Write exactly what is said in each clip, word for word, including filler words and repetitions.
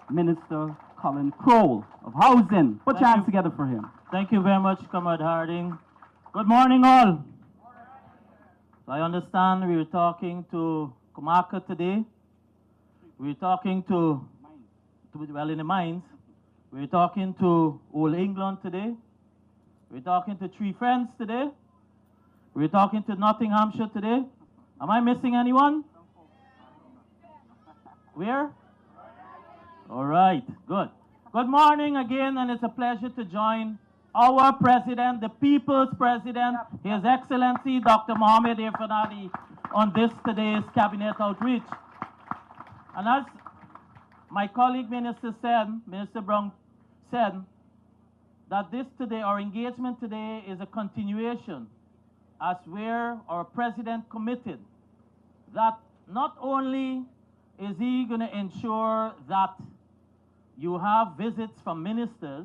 Minister Colin Crowell of Housing. Put your hands together for him. Thank you very much, Comrade Harding. Good morning, all. So I understand we were talking to Kumaka today. We were talking to, to, well, in the mines. We were talking to Old England today. We were talking to Three Friends today. We were talking to Nottinghamshire today. Am I missing anyone? Where? All right, good. Good morning again, and it's a pleasure to join our president, the people's president, His Excellency Doctor Mohamed Irfanadi, on this today's cabinet outreach. And as my colleague minister said, Minister Brown said, that this today, our engagement today is a continuation as where our president committed that not only is he going to ensure that you have visits from ministers,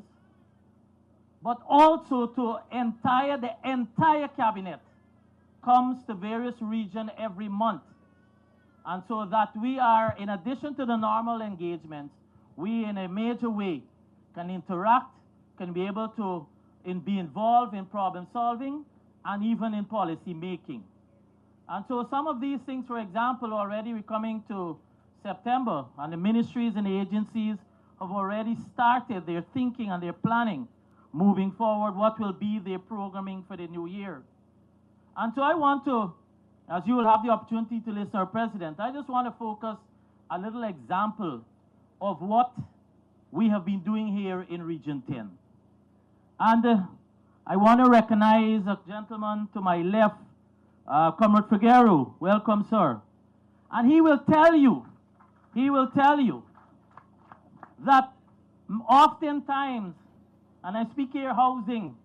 but also to entire, the entire cabinet comes to various regions every month. And so that we are, in addition to the normal engagements, we in a major way can interact, can be able to in, be involved in problem solving and even in policy making. And so some of these things, for example, already we're coming to September, and the ministries and the agencies have already started their thinking and their planning moving forward, what will be their programming for the new year. And so I want to, as you will have the opportunity to listen to our president, I just want to focus a little example of what we have been doing here in Region ten. And uh, I want to recognize a gentleman to my left, uh, Comrade Figueroa. Welcome, sir. And he will tell you, he will tell you that oftentimes, and I speak here housing,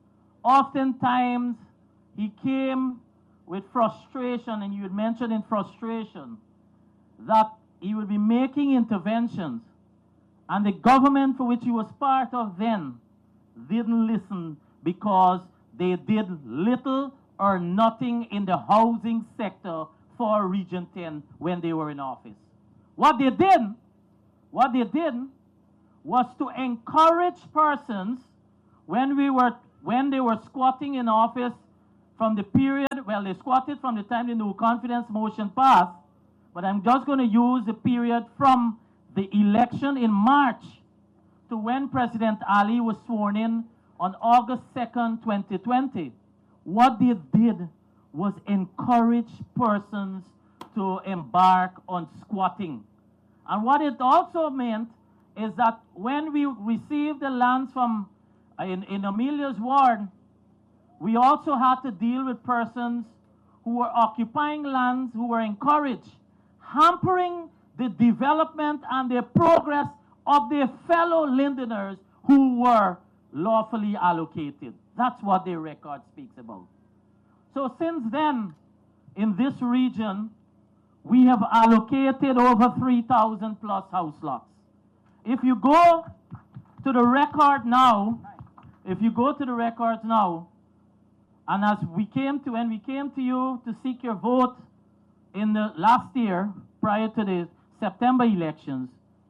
oftentimes he came with frustration, and you had mentioned in frustration that he would be making interventions, and the government for which he was part of then didn't listen because they did little or nothing in the housing sector for Region ten when they were in office. What they did, what they did was to encourage persons when we were, when they were squatting in office from the period, well, they squatted from the time the no confidence motion passed, but I'm just going to use the period from the election in March to when President Ali was sworn in on August second, twenty twenty. What they did was encourage persons to embark on squatting. And what it also meant is that when we received the lands from, uh, in, in Amelia's ward, we also had to deal with persons who were occupying lands who were encouraged, hampering the development and the progress of their fellow Lindeners who were lawfully allocated. That's what their record speaks about. So since then, in this region, we have allocated over three thousand plus house lots. If you go to the record now, if you go to the records now, and as we came to, when we came to you to seek your vote in the last year, prior to the September elections,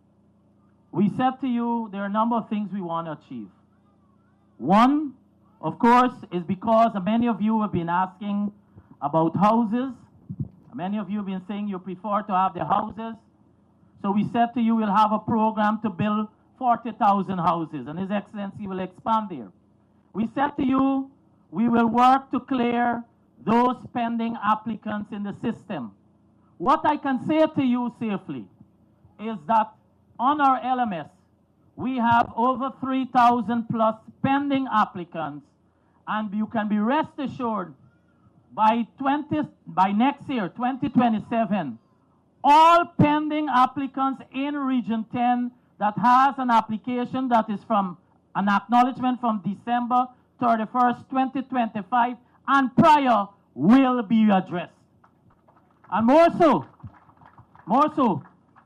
we said to you there are a number of things we want to achieve. One, of course, is because many of you have been asking about houses. Many of you have been saying you prefer to have the houses. So we said to you we'll have a program to build forty thousand houses, and His Excellency will expand there. We said to you we will work to clear those pending applicants in the system. What I can say to you safely is that on our L M S, we have over three thousand plus pending applicants, and you can be rest assured by, twenty, by next year, twenty twenty-seven, all pending applicants in Region ten that has an application that is from an acknowledgement from December thirty-first, twenty twenty-five and prior will be addressed. And more so, more so,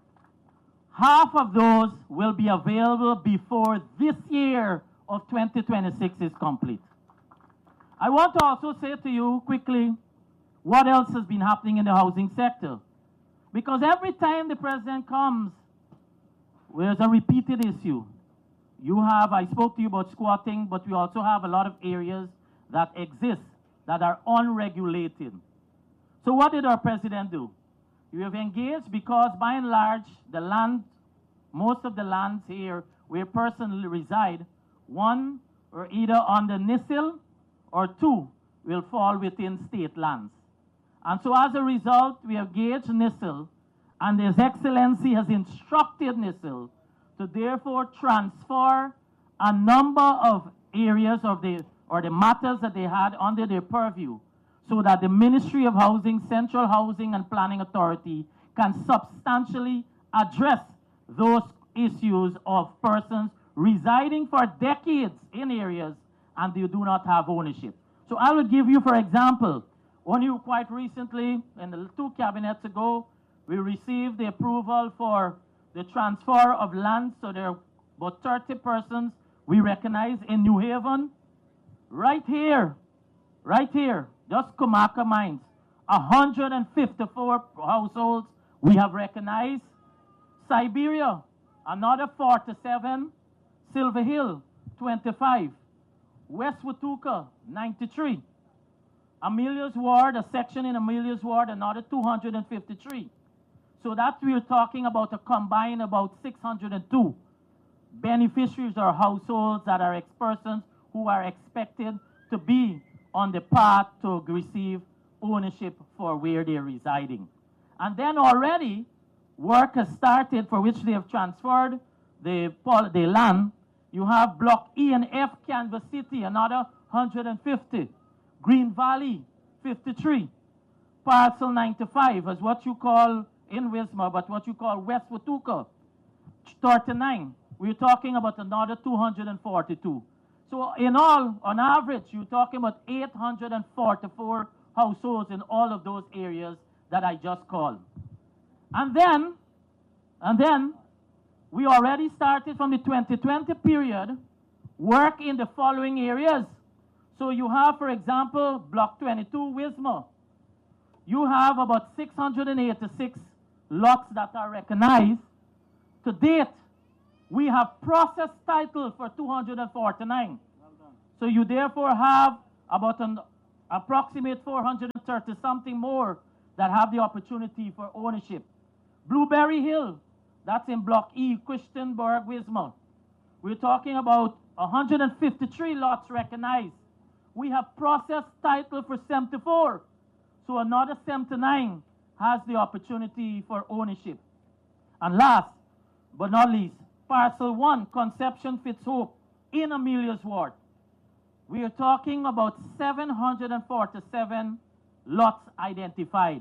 half of those will be available before this year of twenty twenty-six is complete. I want to also say to you quickly what else has been happening in the housing sector. Because every time the president comes there's a repeated issue. You have, I spoke to you about squatting, but we also have a lot of areas that exist that are unregulated. So what did our president do? We have engaged because by and large, the land, most of the lands here where persons reside, one, are either under N I S L or two, will fall within state lands. And so as a result, we have engaged N I S L, and His Excellency has instructed N I S L to therefore transfer a number of areas of the, or the matters that they had under their purview, so that the Ministry of Housing, Central Housing and Planning Authority can substantially address those issues of persons residing for decades in areas and they do not have ownership. So I will give you, for example, only quite recently, in the two cabinets ago, we received the approval for the transfer of land. So there are about thirty persons we recognize in New Haven, right here, right here, just Comarca Mines, one hundred fifty-four households we have recognized. Siberia, another forty-seven. Silver Hill, twenty-five. West Watuka, ninety-three. Amelia's Ward, a section in Amelia's Ward, another two hundred fifty-three. So that we're talking about a combined about six hundred two beneficiaries or households that are ex-persons who are expected to be on the path to receive ownership for where they're residing. And then already work has started for which they have transferred the, the land. You have Block E and F, Canvas City, another one hundred fifty. Green Valley, fifty-three. Parcel ninety-five is what you call in Wismar, but what you call West Watuka, thirty-nine. We're talking about another two hundred forty-two. So in all, on average, you're talking about eight hundred forty-four households in all of those areas that I just called. And then, and then, we already started from the twenty twenty period, work in the following areas. So you have, for example, Block twenty-two, Wismar. You have about six hundred eighty-six lots that are recognized. To date, we have processed title for two hundred forty-nine. Well done. So you therefore have about an approximate four hundred thirty something more that have the opportunity for ownership. Blueberry Hill, that's in Block E, Christianburg, Wismar. We're talking about one hundred fifty-three lots recognized. We have processed title for seventy-four. So another seventy-nine has the opportunity for ownership. And last but not least, Parcel one, Conception Fitzhope in Amelia's Ward. We are talking about seven hundred forty-seven lots identified.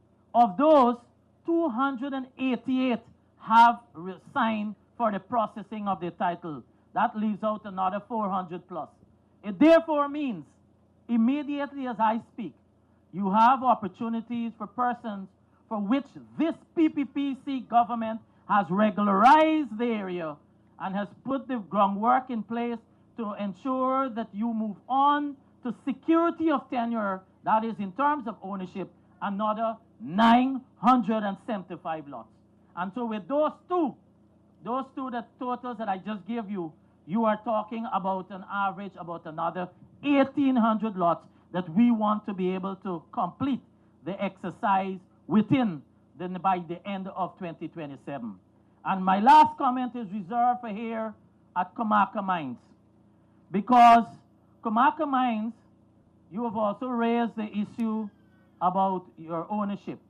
Of those, two hundred eighty-eight have signed for the processing of the title. That leaves out another four hundred plus. It therefore means, immediately as I speak, you have opportunities for persons for which this P P P C government has regularized the area and has put the groundwork in place to ensure that you move on to security of tenure, that is in terms of ownership, another nine hundred seventy-five lots. And so with those two, those two the totals that I just gave you, you are talking about an average about another eighteen hundred lots that we want to be able to complete the exercise within the, by the end of twenty twenty-seven. And my last comment is reserved for here at Comarca Mines. Because Comarca Mines, you have also raised the issue about your ownership.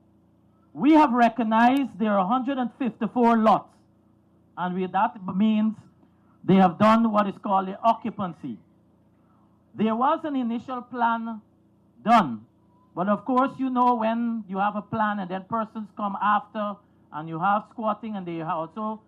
We have recognized there are one hundred fifty-four lots. And with that means they have done what is called the occupancy. There was an initial plan done. But of course, you know, when you have a plan and then persons come after and you have squatting and they also,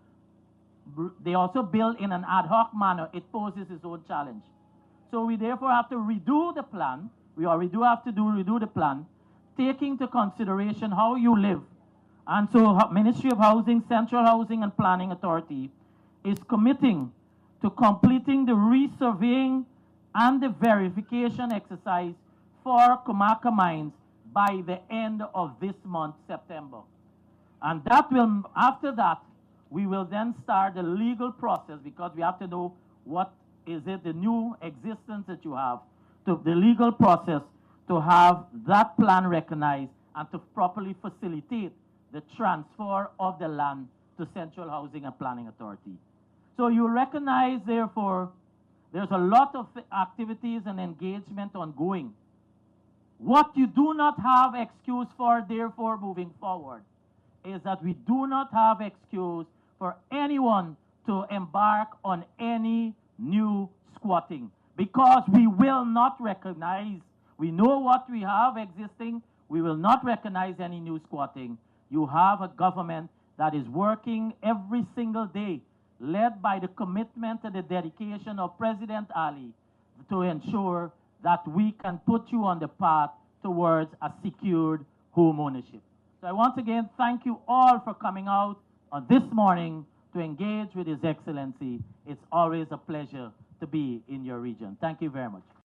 they also build in an ad hoc manner, it poses its own challenge. So we therefore have to redo the plan. We already do have to do redo the plan, taking into consideration how you live. And so Ministry of Housing, Central Housing and Planning Authority is committing to completing the resurveying and the verification exercise for Comarca Mines by the end of this month, September. And that will, after that, We will then start the legal process because we have to know what is it, the new existence that you have, to the legal process to have that plan recognized and to properly facilitate the transfer of the land to Central Housing and Planning Authority. So you recognize, therefore, there's a lot of activities and engagement ongoing. What you do not have excuse for, therefore, moving forward, is that we do not have excuse for anyone to embark on any new squatting, because we will not recognize, we know what we have existing, we will not recognize any new squatting. You have a government that is working every single day, led by the commitment and the dedication of President Ali, to ensure that we can put you on the path towards a secured home ownership. So I once again thank you all for coming out on this morning to engage with His Excellency. It's always a pleasure to be in your region. Thank you very much.